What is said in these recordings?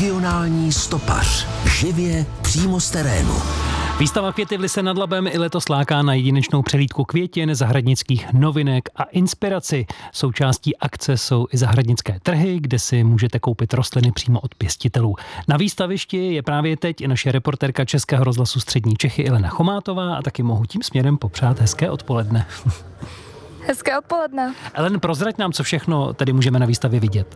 Regionální stopař. Živě přímo z terénu. Výstava Květy v Lysé nad Labem i letos láká na jedinečnou přehlídku květin, zahradnických novinek a inspiraci. Součástí akce jsou i zahradnické trhy, kde si můžete koupit rostliny přímo od pěstitelů. Na výstavišti je právě teď i naše reportérka Českého rozhlasu Střední Čechy Elena Chomátová a taky mohu tím směrem popřát hezké odpoledne. Hezké odpoledne. Ellen, prozrať nám, co všechno tady můžeme na výstavě vidět.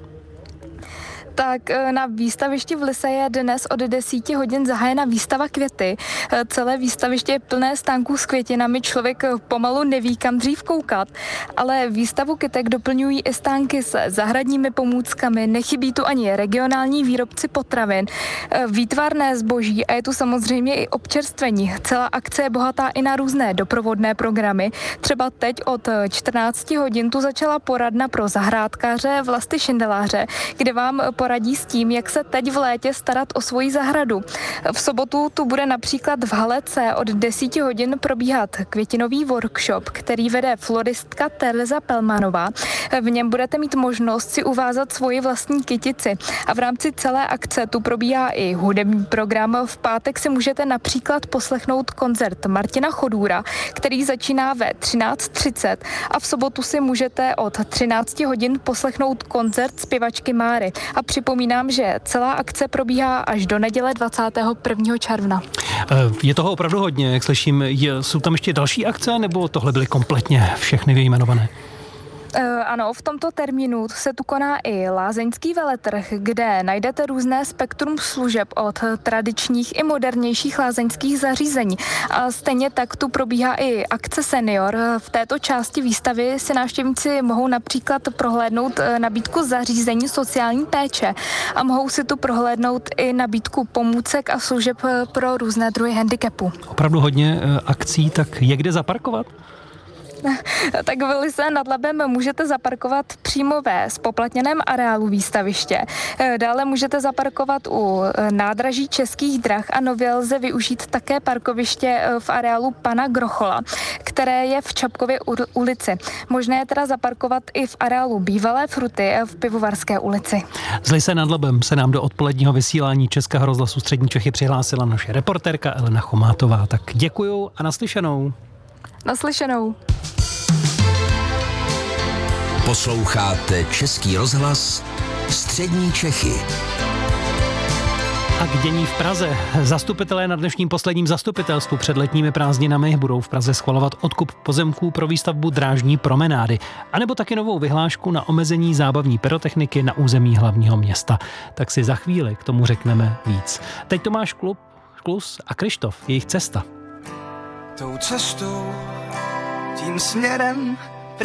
Tak na výstavišti v Lyse je dnes od 10 hodin zahájena výstava Květy. Celé výstaviště je plné stánků s květinami, člověk pomalu neví, kam dřív koukat, ale výstavu kytek doplňují i stánky s zahradními pomůckami, nechybí tu ani regionální výrobci potravin, výtvarné zboží a je tu samozřejmě i občerstvení. Celá akce je bohatá i na různé doprovodné programy. Třeba teď od 14 hodin tu začala poradna pro zahrádkáře Vlasty Šindeláře, kde vám poradí s tím, jak se teď v létě starat o svoji zahradu. V sobotu tu bude například v hale C od 10 hodin probíhat květinový workshop, který vede floristka Tereza Pelmanová. V něm budete mít možnost si uvázat svoji vlastní kytici. A v rámci celé akce tu probíhá i hudební program. V pátek si můžete například poslechnout koncert Martina Chodůra, který začíná ve 13:30 a v sobotu si můžete od 13 hodin poslechnout koncert zpěvačky Máry. A připomínám, že celá akce probíhá až do neděle 21. června. Je toho opravdu hodně, jak slyším. Jsou tam ještě další akce, nebo tohle byly kompletně všechny vyjmenované? Ano, v tomto termínu se tu koná i lázeňský veletrh, kde najdete různé spektrum služeb od tradičních i modernějších lázeňských zařízení. A stejně tak tu probíhá i akce Senior. V této části výstavy si návštěvníci mohou například prohlédnout nabídku zařízení sociální péče a mohou si tu prohlédnout i nabídku pomůcek a služeb pro různé druhy handicapu. Opravdu hodně akcí, tak je kde zaparkovat? Tak v Lyse nad Labem můžete zaparkovat přímo ve zpoplatněném areálu výstaviště. Dále můžete zaparkovat u nádraží Českých drah a nově lze využít také parkoviště v areálu Pana Grochola, které je v Čapkově ulici. Možné je teda zaparkovat i v areálu Bývalé Fruty v Pivovarské ulici. Z Lyse nad Labem se nám do odpoledního vysílání Českého rozhlasu Střední Čechy přihlásila naše reportérka Elena Chomátová. Tak děkuju a naslyšenou. Naslyšenou. Posloucháte Český rozhlas Střední Čechy. A k dění v Praze. Zastupitelé na dnešním posledním zastupitelstvu před letními prázdninami budou v Praze schvalovat odkup pozemků pro výstavbu drážní promenády, anebo taky novou vyhlášku na omezení zábavní pyrotechniky na území hlavního města. Tak si za chvíli k tomu řekneme víc. Teď Tomáš Klus a Krištof, jejich cesta. Tou cestou, tím směrem,